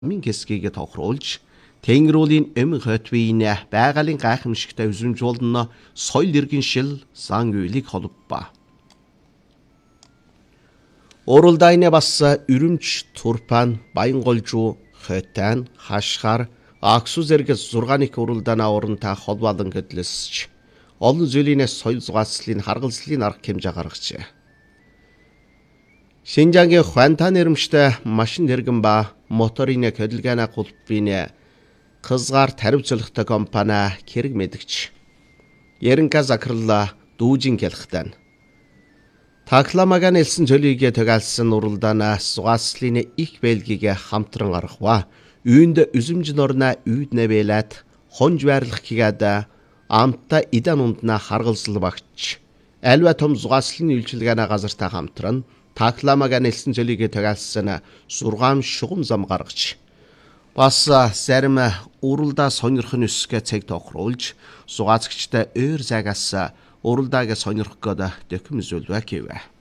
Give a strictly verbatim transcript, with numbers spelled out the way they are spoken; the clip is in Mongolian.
Min хэсгийг тохируулж Тэнгэрүүлийн эм хотвийн байгалийн гайхамшигтай үзэмжүүлэн соёл иргэншил сан үйлийг холбоо. Уралдааны бас Өрөмч, Турпан, Баянголжуу, Хотайн, Хашхар, Аксу зэрэг зургааны уралдааны оронтой холбоолон хөтлөсч олон зүйлийн соёл зугаацлын харгалзлын арга хэмжээ гаргажээ. Шинжангийн Хуантан нэрмжтэй машин тэргэн ба моторын хөдөлгөөний гулбын кызгаар таривчлахтай компани хэрэг мэдгч. Яринка Закралла дүүжин хэлхтэн. Такламагаан элсэн цөлийг төгөлсөн уралдааны зугаацлын их бэлгийг хамтран гаргаваа. Үүнд үзэмж норна үйд нэвэлээд хонж байрлах гэгээд амтта идан ундна харгалзал багч. Альва том зугаацлын үйлчилгээний газартай хамтран Такламагаан элсэн цөлийг төгөлсөн сургаам шугам зам гаргаж бас зарим уралдаа сонирхох нүсгэ цэг тохируулж зугаацчтай өөр загаас уралдааг сонирхох гээд дэхэм зүйлвэ гэвэ.